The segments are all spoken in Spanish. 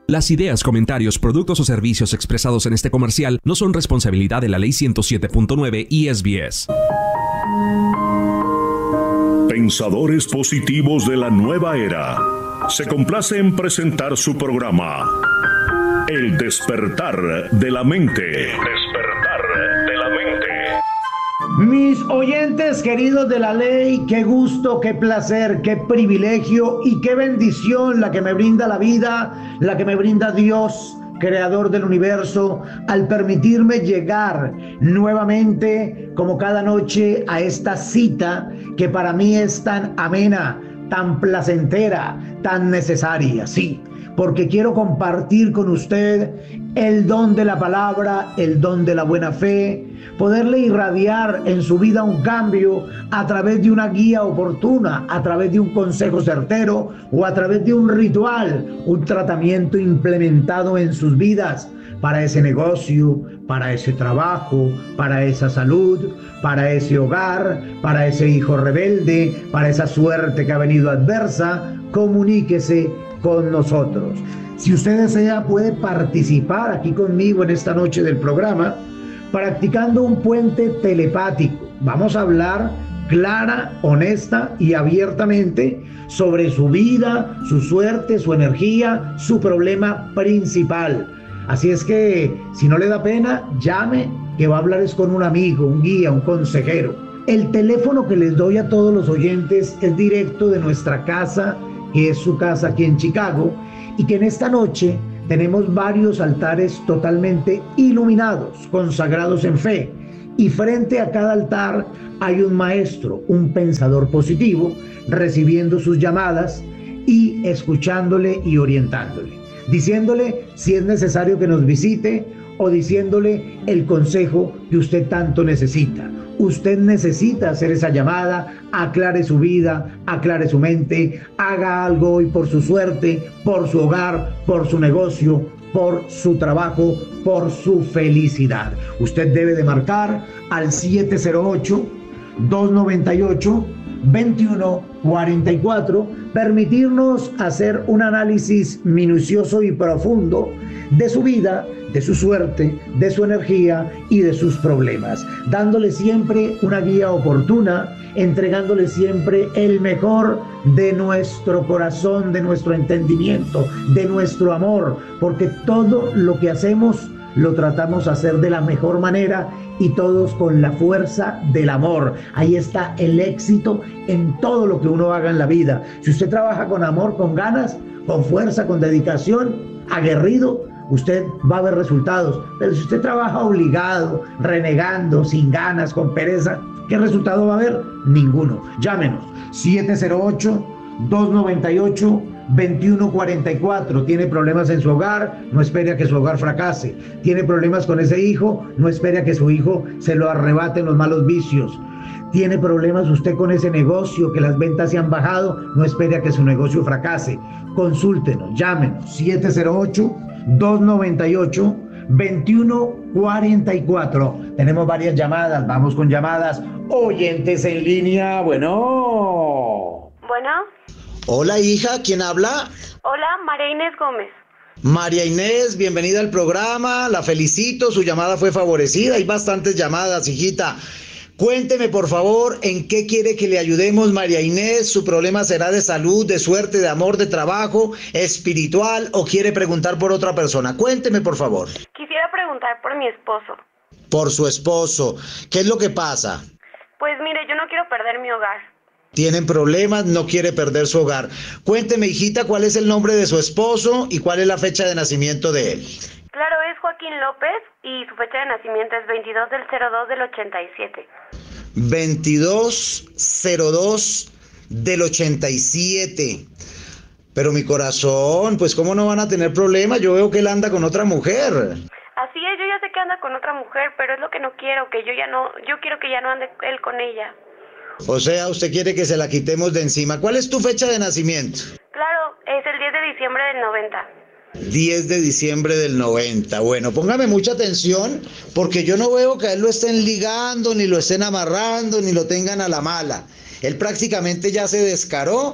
Las ideas, comentarios, productos o servicios expresados en este comercial no son responsabilidad de la Ley 107.9 y SBS. Pensadores positivos de la nueva era. Se complace en presentar su programa El despertar de la mente. El despertar de la mente. Mis oyentes queridos de la ley, qué gusto, qué placer, qué privilegio y qué bendición la que me brinda la vida, la que me brinda Dios, creador del universo, al permitirme llegar nuevamente, como cada noche, a esta cita que para mí es tan amena, tan placentera, tan necesaria, sí, porque quiero compartir con usted el don de la palabra, el don de la buena fe, poderle irradiar en su vida un cambio a través de una guía oportuna, a través de un consejo certero o a través de un ritual, un tratamiento implementado en sus vidas para ese negocio, para ese trabajo, para esa salud, para ese hogar, para ese hijo rebelde, para esa suerte que ha venido adversa. Comuníquese con nosotros. Si usted desea, puede participar aquí conmigo en esta noche del programa, practicando un puente telepático. Vamos a hablar clara, honesta y abiertamente sobre su vida, su suerte, su energía, su problema principal. Así es que, si no le da pena, llame, que va a hablar es con un amigo, un guía, un consejero. El teléfono que les doy a todos los oyentes es directo de nuestra casa, que es su casa aquí en Chicago, y que en esta noche tenemos varios altares totalmente iluminados, consagrados en fe, y frente a cada altar hay un maestro, un pensador positivo, recibiendo sus llamadas y escuchándole y orientándole, diciéndole si es necesario que nos visite o diciéndole el consejo que usted tanto necesita. Usted necesita hacer esa llamada, aclare su vida, aclare su mente, haga algo hoy por su suerte, por su hogar, por su negocio, por su trabajo, por su felicidad. Usted debe de marcar al 708-298-2144, permitirnos hacer un análisis minucioso y profundo de su vida, de su suerte, de su energía y de sus problemas, dándole siempre una guía oportuna, entregándole siempre el mejor de nuestro corazón, de nuestro entendimiento, de nuestro amor, porque todo lo que hacemos lo tratamos de hacer de la mejor manera y todos con la fuerza del amor. Ahí está el éxito en todo lo que uno haga en la vida. Si usted trabaja con amor, con ganas, con fuerza, con dedicación, aguerrido, usted va a ver resultados. Pero si usted trabaja obligado, renegando, sin ganas, con pereza, ¿qué resultado va a haber? Ninguno. Llámenos 708-298-2144. ¿Tiene problemas en su hogar? No espere a que su hogar fracase. ¿Tiene problemas con ese hijo? No espere a que su hijo se lo arrebaten los malos vicios. ¿Tiene problemas usted con ese negocio, que las ventas se han bajado? No espere a que su negocio fracase. Consúltenos, llámenos 708-298-2144. Tenemos varias llamadas, vamos con llamadas. Oyentes en línea, bueno. Hola, hija, ¿quién habla? Hola, María Inés Gómez. María Inés, bienvenida al programa, la felicito, su llamada fue favorecida, hay bastantes llamadas, hijita. Cuénteme, por favor, ¿en qué quiere que le ayudemos, María Inés? ¿Su problema será de salud, de suerte, de amor, de trabajo, espiritual o quiere preguntar por otra persona? Cuénteme, por favor. Quisiera preguntar por mi esposo. Por su esposo. ¿Qué es lo que pasa? Pues mire, yo no quiero perder mi hogar. Tienen problemas, no quiere perder su hogar. Cuénteme, hijita, ¿cuál es el nombre de su esposo y cuál es la fecha de nacimiento de él? Claro, es Joaquín López y su fecha de nacimiento es 22 del 02 del 87. 22/02 del 87. Pero mi corazón, pues ¿cómo no van a tener problemas? Yo veo que él anda con otra mujer. Así es, yo ya sé que anda con otra mujer, pero es lo que no quiero, yo quiero que ya no ande él con ella. O sea, usted quiere que se la quitemos de encima. ¿Cuál es tu fecha de nacimiento? Claro, es el 10 de diciembre del 90. 10 de diciembre del 90. Bueno, póngame mucha atención porque yo no veo que a él lo estén ligando, ni lo estén amarrando, ni lo tengan a la mala. Él prácticamente ya se descaró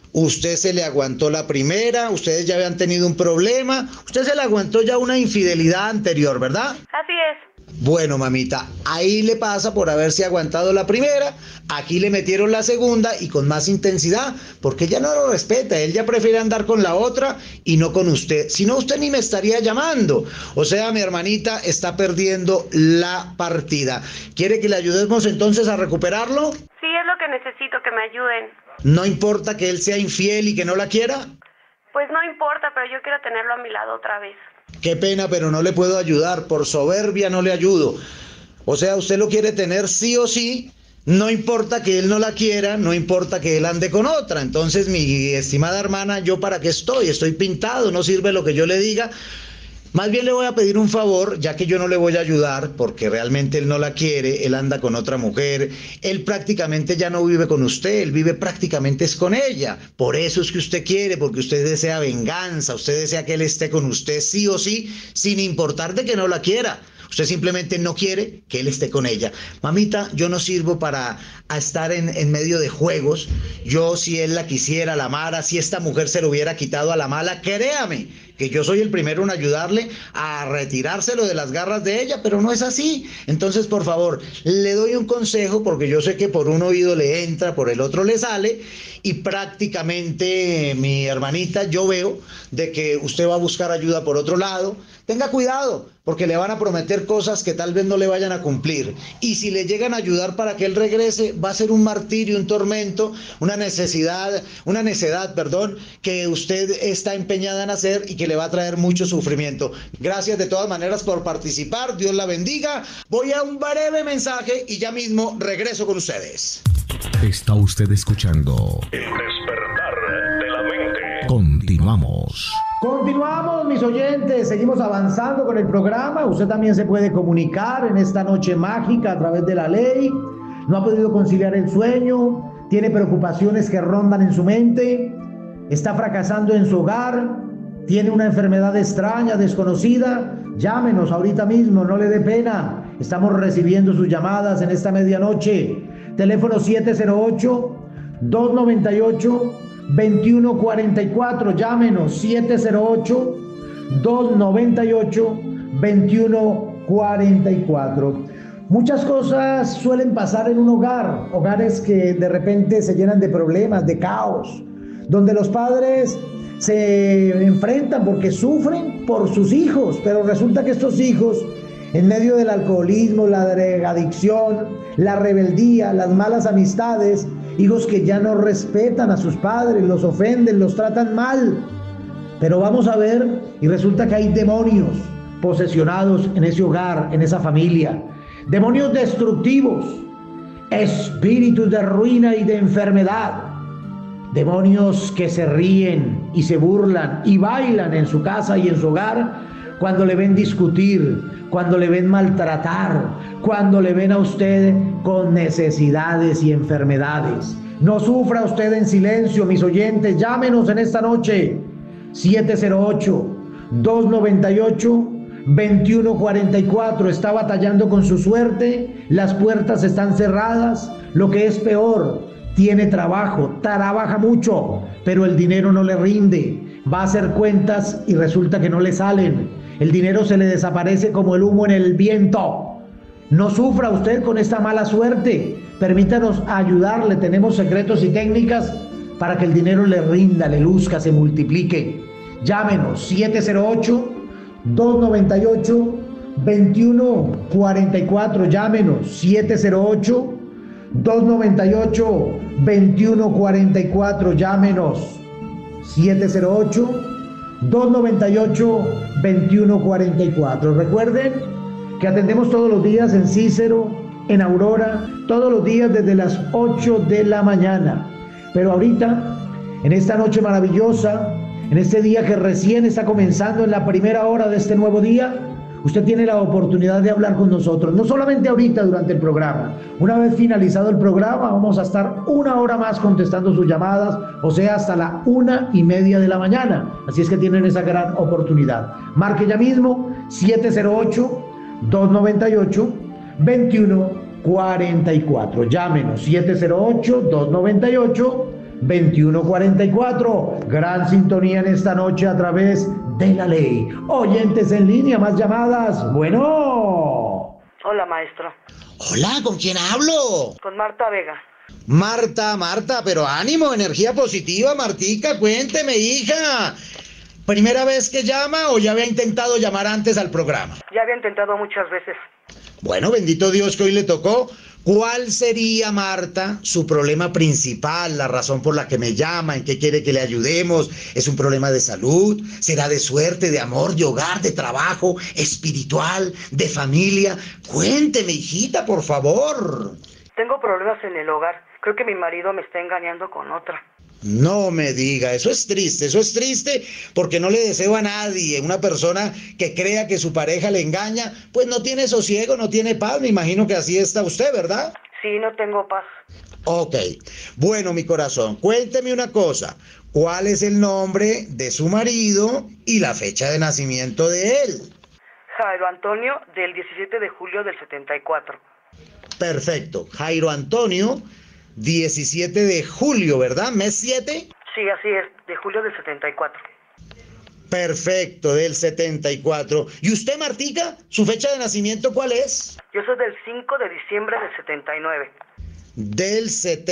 Usted se le aguantó la primera, ustedes ya habían tenido un problema, usted se le aguantó ya una infidelidad anterior, ¿verdad? Así es. Bueno, mamita, ahí le pasa por haberse aguantado la primera, aquí le metieron la segunda y con más intensidad, porque ella no lo respeta, él ya prefiere andar con la otra y no con usted, si no usted ni me estaría llamando, o sea, mi hermanita está perdiendo la partida. ¿Quiere que le ayudemos entonces a recuperarlo? Sí, es lo que necesito, que me ayuden. ¿No importa que él sea infiel y que no la quiera? Pues no importa, pero yo quiero tenerlo a mi lado otra vez. Qué pena, pero no le puedo ayudar, por soberbia no le ayudo. O sea, usted lo quiere tener sí o sí, no importa que él no la quiera, no importa que él ande con otra. Entonces, mi estimada hermana, ¿yo para qué estoy? Estoy pintado, no sirve lo que yo le diga. Más bien le voy a pedir un favor, ya que yo no le voy a ayudar, porque realmente él no la quiere, él anda con otra mujer, él prácticamente ya no vive con usted, él vive prácticamente es con ella. Por eso es que usted quiere, porque usted desea venganza, usted desea que él esté con usted sí o sí, sin importar de que no la quiera. Usted simplemente no quiere que él esté con ella. Mamita, yo no sirvo para estar en medio de juegos. Yo, si él la quisiera, la amara, si esta mujer se lo hubiera quitado a la mala, créame que yo soy el primero en ayudarle a retirárselo de las garras de ella, pero no es así. Entonces, por favor, le doy un consejo, porque yo sé que por un oído le entra, por el otro le sale, y prácticamente, mi hermanita, yo veo de que usted va a buscar ayuda por otro lado. Tenga cuidado, porque le van a prometer cosas que tal vez no le vayan a cumplir. Y si le llegan a ayudar para que él regrese, va a ser un martirio, un tormento, una necedad, que usted está empeñada en hacer y que le va a traer mucho sufrimiento. Gracias de todas maneras por participar, Dios la bendiga. Voy a un breve mensaje y ya mismo regreso con ustedes. Está usted escuchando El despertar de la mente. Continuamos. Continuamos, mis oyentes, seguimos avanzando con el programa. Usted también se puede comunicar en esta noche mágica a través de la ley. No ha podido conciliar el sueño, tiene preocupaciones que rondan en su mente, está fracasando en su hogar, tiene una enfermedad extraña, desconocida. Llámenos ahorita mismo, no le dé pena. Estamos recibiendo sus llamadas en esta medianoche. Teléfono 708-298-2144. Llámenos 708-298-2144. Muchas cosas suelen pasar en un hogar, hogares que de repente se llenan de problemas, de caos, donde los padres se enfrentan porque sufren por sus hijos, pero resulta que estos hijos, en medio del alcoholismo, la drogadicción, la rebeldía, las malas amistades, hijos que ya no respetan a sus padres, los ofenden, los tratan mal. Pero vamos a ver, y resulta que hay demonios posesionados en ese hogar, en esa familia. Demonios destructivos, espíritus de ruina y de enfermedad. Demonios que se ríen y se burlan y bailan en su casa y en su hogar cuando le ven discutir, cuando le ven maltratar, cuando le ven a usted con necesidades y enfermedades. No sufra usted en silencio, mis oyentes. Llámenos en esta noche 708-298-2144. Está batallando con su suerte, las puertas están cerradas. Lo que es peor, tiene trabajo, trabaja mucho, pero el dinero no le rinde. Va a hacer cuentas y resulta que no le salen. El dinero se le desaparece como el humo en el viento. No sufra usted con esta mala suerte. Permítanos ayudarle. Tenemos secretos y técnicas para que el dinero le rinda, le luzca, se multiplique. Llámenos 708-298-2144. Llámenos 708-298-2144. Llámenos 708-298-2144. Recuerden que atendemos todos los días en Cícero, en Aurora, todos los días desde las 8 de la mañana. Pero ahorita, en esta noche maravillosa, en este día que recién está comenzando, en la primera hora de este nuevo día, usted tiene la oportunidad de hablar con nosotros, no solamente ahorita durante el programa. Una vez finalizado el programa, vamos a estar una hora más contestando sus llamadas, o sea, hasta la 1:30 de la mañana. Así es que tienen esa gran oportunidad. Marque ya mismo 708-298-2144. Llámenos 708-298-2144. 2144. Gran sintonía en esta noche a través de La Ley. Oyentes en línea, más llamadas. Bueno. Hola, maestro. Hola, ¿con quién hablo? Con Marta Vega. Marta, pero ánimo, energía positiva, Martica, cuénteme, hija. ¿Primera vez que llama o ya había intentado llamar antes al programa? Ya había intentado muchas veces. Bueno, bendito Dios que hoy le tocó. ¿Cuál sería, Marta, su problema principal, la razón por la que me llama, en qué quiere que le ayudemos? ¿Es un problema de salud? ¿Será de suerte, de amor, de hogar, de trabajo, espiritual, de familia? Cuénteme, hijita, por favor. Tengo problemas en el hogar. Creo que mi marido me está engañando con otra. No me diga, eso es triste porque no le deseo a nadie, una persona que crea que su pareja le engaña, pues no tiene sosiego, no tiene paz, me imagino que así está usted, ¿verdad? Sí, no tengo paz. Ok, bueno, mi corazón, cuénteme una cosa, ¿cuál es el nombre de su marido y la fecha de nacimiento de él? Jairo Antonio, del 17 de julio del 74. Perfecto, Jairo Antonio, 17 de julio, ¿verdad? ¿Mes 7? Sí, así es, de julio del 74. Perfecto, del 74. ¿Y usted, Martica, su fecha de nacimiento cuál es? Yo soy del 5 de diciembre del 79. Del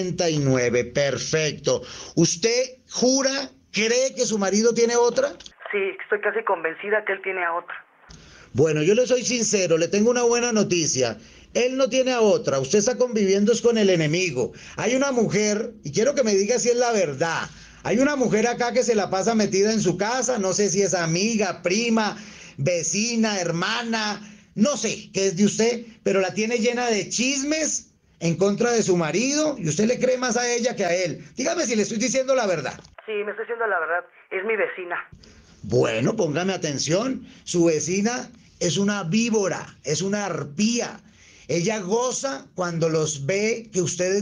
79, perfecto. ¿Usted jura, cree que su marido tiene otra? Sí, estoy casi convencida que él tiene a otra. Bueno, yo le soy sincero, le tengo una buena noticia. Él no tiene a otra, usted está conviviendo es con el enemigo. Hay una mujer, y quiero que me diga si es la verdad, hay una mujer acá que se la pasa metida en su casa, no sé si es amiga, prima, vecina, hermana, no sé qué es de usted, pero la tiene llena de chismes en contra de su marido y usted le cree más a ella que a él. Dígame si le estoy diciendo la verdad. Sí, me estoy diciendo la verdad, es mi vecina. Bueno, póngame atención, su vecina es una víbora, es una arpía. Ella goza cuando los ve que ustedes